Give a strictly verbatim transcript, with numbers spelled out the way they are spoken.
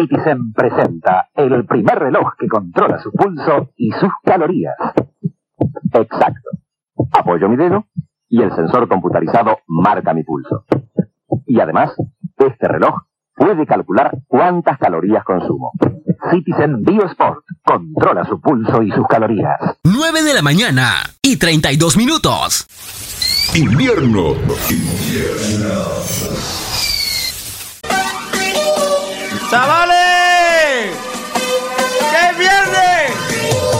Citizen presenta el primer reloj que controla su pulso y sus calorías. Exacto. Apoyo mi dedo y el sensor computarizado marca mi pulso. Y además, este reloj puede calcular cuántas calorías consumo. Citizen BioSport controla su pulso y sus calorías. nueve de la mañana y treinta y dos minutos. Invierno. Invierno. ¡Chavales!